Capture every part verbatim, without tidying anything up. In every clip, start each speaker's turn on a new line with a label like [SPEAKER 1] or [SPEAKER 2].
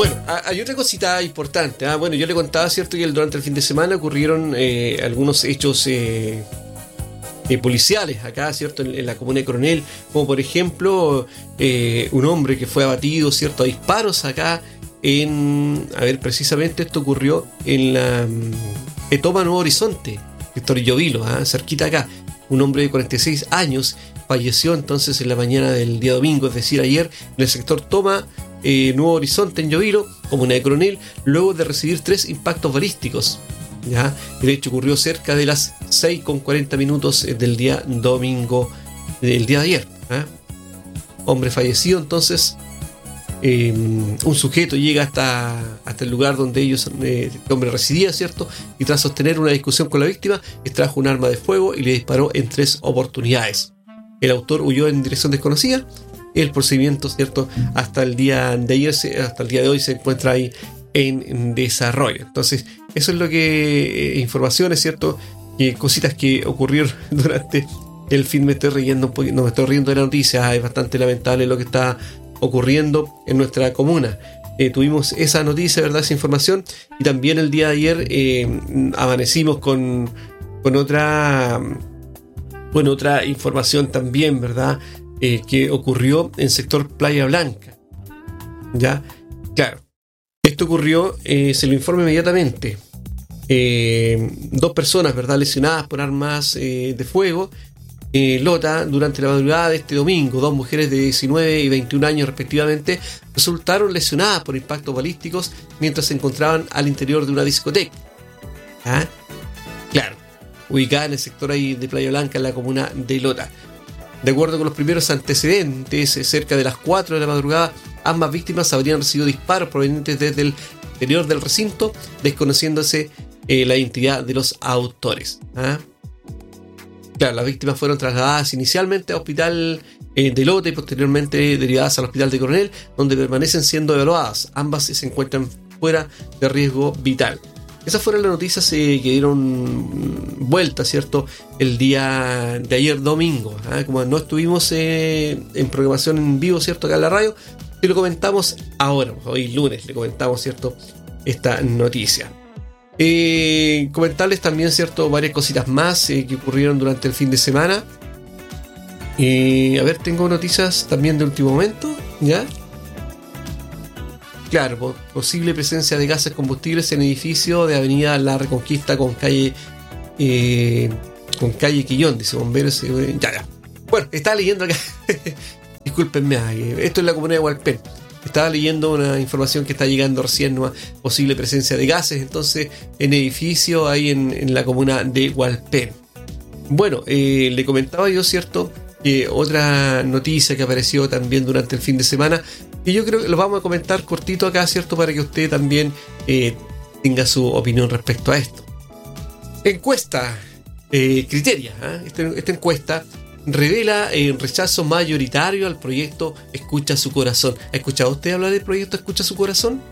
[SPEAKER 1] Bueno, hay otra cosita importante. ¿eh? Bueno, yo le contaba, cierto, que durante el fin de semana ocurrieron eh, algunos hechos eh, eh, policiales acá, cierto, en, en la comuna de Coronel, como por ejemplo eh, un hombre que fue abatido, cierto, a disparos acá en, a ver, precisamente esto ocurrió en la um, Etoma Nuevo Horizonte, sector Llovilo, ¿eh? cerquita acá. Un hombre de cuarenta y seis años falleció entonces en la mañana del día domingo, es decir, ayer, en el sector Toma eh, Nuevo Horizonte, en Llovilo, comuna de Coronel, luego de recibir tres impactos balísticos. ¿Ya? El hecho ocurrió cerca de las seis con cuarenta minutos del día domingo, del día de ayer. ¿eh? Hombre fallecido, entonces, eh, un sujeto llega hasta, hasta el lugar donde ellos, eh, el hombre residía, ¿cierto? Y tras sostener una discusión con la víctima, extrajo un arma de fuego y le disparó en tres oportunidades. El autor huyó en dirección desconocida. El procedimiento, ¿cierto? Hasta el día de ayer, hasta el día de hoy se encuentra ahí en desarrollo. Entonces, eso es lo que, eh, informaciones, ¿cierto? Que cositas que ocurrieron durante el fin. Me estoy riendo un poquito, no me estoy riendo de la noticia. Es bastante lamentable lo que está ocurriendo en nuestra comuna. Eh, tuvimos esa noticia, ¿verdad? Esa información. Y también el día de ayer eh, amanecimos con, con otra, bueno, otra información también, ¿verdad? Eh, que ocurrió en sector Playa Blanca. ¿Ya? Claro. Esto ocurrió, eh, se lo informa inmediatamente. Eh, dos personas, ¿verdad? Lesionadas por armas eh, de fuego. Eh, Lota, durante la madrugada de este domingo, dos mujeres de diecinueve y veintiún años respectivamente resultaron lesionadas por impactos balísticos mientras se encontraban al interior de una discoteca. ¿Ah? Claro, ubicada en el sector ahí de Playa Blanca, en la comuna de Lota. De acuerdo con los primeros antecedentes, cerca de las cuatro de la madrugada, ambas víctimas habrían recibido disparos provenientes desde el interior del recinto, desconociéndose eh, la identidad de los autores. ¿Ah? Claro, las víctimas fueron trasladadas inicialmente al hospital eh, de Lota y posteriormente derivadas al hospital de Coronel, donde permanecen siendo evaluadas. Ambas se encuentran fuera de riesgo vital. Esas fueron las noticias eh, que dieron vuelta, ¿cierto? El día de ayer domingo. ¿eh? Como no estuvimos eh, en programación en vivo, ¿cierto? Acá en la radio, y lo comentamos ahora, hoy lunes, le comentamos, ¿cierto? Esta noticia. Eh, comentarles también, ¿cierto? Varias cositas más eh, que ocurrieron durante el fin de semana. Eh, a ver, tengo noticias también de último momento, ¿ya? Claro, posible presencia de gases combustibles en edificio de Avenida La Reconquista con calle eh, con calle Quillón, dice bomberos. Eh, ya, ya. Bueno, estaba leyendo acá. Discúlpenme, esto es la comuna de Hualpén. Estaba leyendo una información que está llegando recién, ¿no? Posible presencia de gases, entonces, en edificio ahí en, en la comuna de Hualpén. Bueno, eh, le comentaba yo, ¿cierto? Que otra noticia que apareció también durante el fin de semana, y yo creo que lo vamos a comentar cortito acá, ¿cierto? Para que usted también eh, tenga su opinión respecto a esto. Encuesta eh, Criteria, ¿eh? esta, esta encuesta revela el rechazo mayoritario al proyecto Escucha Su Corazón. ¿Ha escuchado usted hablar del proyecto Escucha Su Corazón?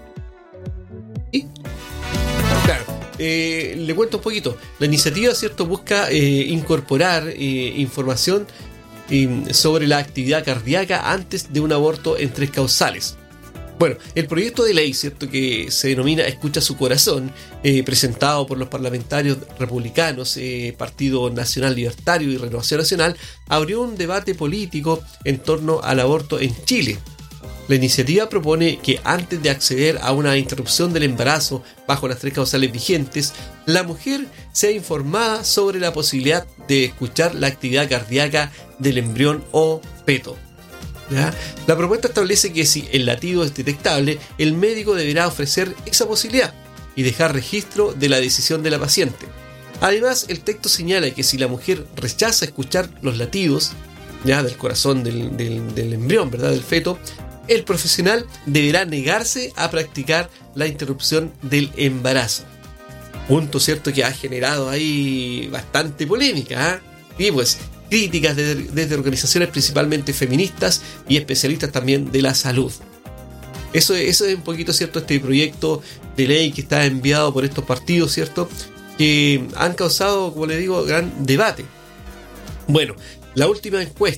[SPEAKER 1] ¿Sí? Claro. Eh, le cuento un poquito. La iniciativa, ¿cierto?, busca eh, incorporar eh, información eh, sobre la actividad cardíaca antes de un aborto en tres causales. Bueno, el proyecto de ley, ¿cierto?, que se denomina Escucha Su Corazón, eh, presentado por los parlamentarios republicanos, eh, Partido Nacional Libertario y Renovación Nacional, abrió un debate político en torno al aborto en Chile. La iniciativa propone que antes de acceder a una interrupción del embarazo bajo las tres causales vigentes, la mujer sea informada sobre la posibilidad de escuchar la actividad cardíaca del embrión o feto. ¿Ya? La propuesta establece que si el latido es detectable, el médico deberá ofrecer esa posibilidad y dejar registro de la decisión de la paciente. Además, el texto señala que si la mujer rechaza escuchar los latidos, ¿ya?, del corazón del, del, del embrión, ¿verdad?, del feto, el profesional deberá negarse a practicar la interrupción del embarazo. Punto, ¿cierto?, que ha generado ahí bastante polémica, ¿eh? Y pues críticas desde, desde organizaciones principalmente feministas y especialistas también de la salud. Eso, eso es un poquito, ¿cierto?, este proyecto de ley que está enviado por estos partidos, ¿cierto?, que han causado, como les digo, gran debate. Bueno, la última encuesta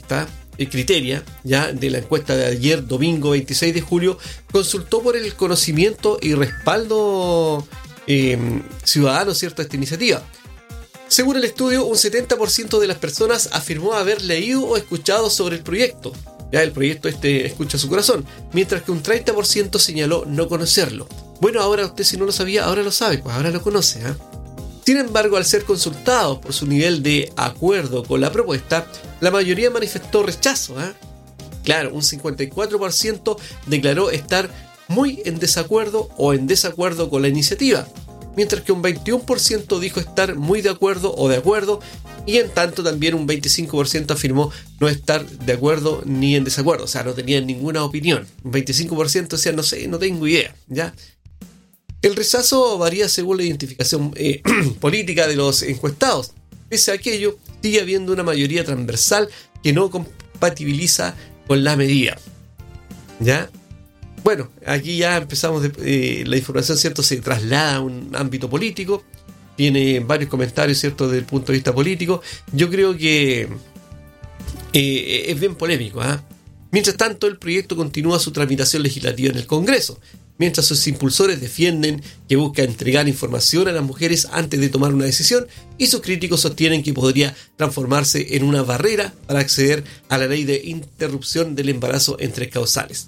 [SPEAKER 1] eh, Criteria, ya de la encuesta de ayer, domingo veintiséis de julio, consultó por el conocimiento y respaldo eh, ciudadano, ¿cierto?, a esta iniciativa. Según el estudio, un setenta por ciento de las personas afirmó haber leído o escuchado sobre el proyecto. Ya el proyecto este Escucha Su Corazón, mientras que un treinta por ciento señaló no conocerlo. Bueno, ahora usted, si no lo sabía, ahora lo sabe, pues ahora lo conoce, ¿eh? Sin embargo, al ser consultados por su nivel de acuerdo con la propuesta, la mayoría manifestó rechazo, ¿eh? Claro, un cincuenta y cuatro por ciento declaró estar muy en desacuerdo o en desacuerdo con la iniciativa, mientras que un veintiuno por ciento dijo estar muy de acuerdo o de acuerdo, y en tanto también un veinticinco por ciento afirmó no estar de acuerdo ni en desacuerdo, o sea, no tenían ninguna opinión. Un veinticinco por ciento decía, no sé, no tengo idea, ¿ya? El rechazo varía según la identificación eh, política de los encuestados. Pese a aquello, sigue habiendo una mayoría transversal que no compatibiliza con la medida, ¿ya? Bueno, aquí ya empezamos, de, eh, la información, ¿cierto?, se traslada a un ámbito político, tiene varios comentarios, ¿cierto?, desde el punto de vista político. Yo creo que eh, es bien polémico, ¿eh? Mientras tanto, el proyecto continúa su tramitación legislativa en el Congreso, mientras sus impulsores defienden que busca entregar información a las mujeres antes de tomar una decisión, y sus críticos sostienen que podría transformarse en una barrera para acceder a la ley de interrupción del embarazo en tres causales.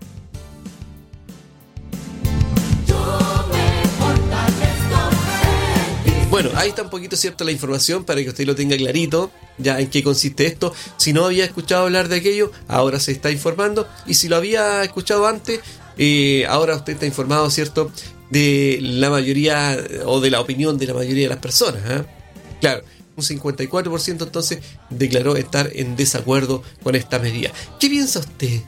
[SPEAKER 1] Bueno, ahí está un poquito, ¿cierto?, la información para que usted lo tenga clarito, ya en qué consiste esto. Si no había escuchado hablar de aquello, ahora se está informando, y si lo había escuchado antes, eh, ahora usted está informado, ¿cierto?, de la mayoría o de la opinión de la mayoría de las personas, ¿eh? Claro, un cincuenta y cuatro por ciento entonces declaró estar en desacuerdo con esta medida. ¿Qué piensa usted?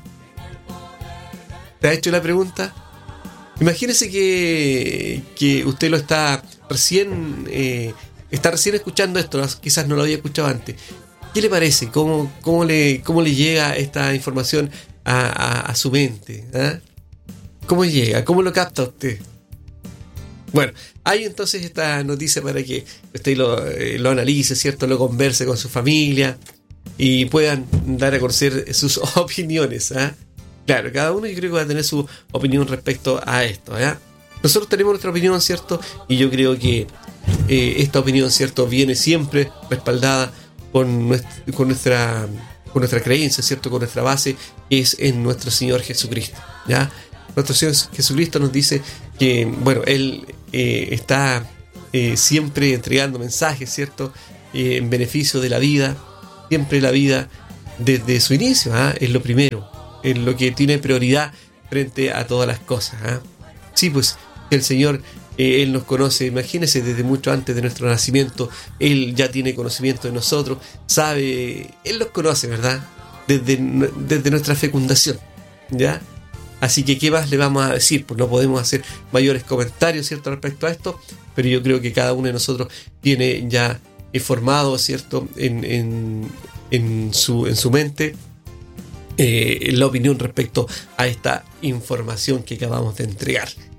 [SPEAKER 1] ¿Te ha hecho la pregunta? Imagínese que, que usted lo está recién eh, está recién escuchando esto, quizás no lo había escuchado antes. ¿Qué le parece? ¿Cómo, cómo, le, cómo le llega esta información a, a, a su mente? ¿Eh? ¿Cómo llega? ¿Cómo lo capta usted? Bueno, hay entonces esta noticia para que usted lo, eh, lo analice, ¿cierto? Lo converse con su familia y puedan dar a conocer sus opiniones, ¿eh? Claro, cada uno yo creo que va a tener su opinión respecto a esto, ¿eh? Nosotros tenemos nuestra opinión, ¿cierto? Y yo creo que eh, esta opinión, ¿cierto?, viene siempre respaldada con nuestra, con nuestra, con nuestra creencia, ¿cierto?, con nuestra base, que es en nuestro Señor Jesucristo, ¿ya? Nuestro Señor Jesucristo nos dice que, bueno, Él eh, está eh, siempre entregando mensajes, ¿cierto?, eh, en beneficio de la vida, siempre la vida desde su inicio, ¿eh? Es lo primero, es lo que tiene prioridad frente a todas las cosas, ¿eh? Sí, pues el Señor, eh, Él nos conoce, imagínese, desde mucho antes de nuestro nacimiento. Él ya tiene conocimiento de nosotros, sabe, Él nos conoce, ¿verdad? Desde, desde nuestra fecundación, ¿ya? Así que, ¿qué más le vamos a decir? Pues no podemos hacer mayores comentarios, ¿cierto?, respecto a esto, pero yo creo que cada uno de nosotros tiene ya formado, ¿cierto?, en, en, en, su, en su mente eh, la opinión respecto a esta información que acabamos de entregar.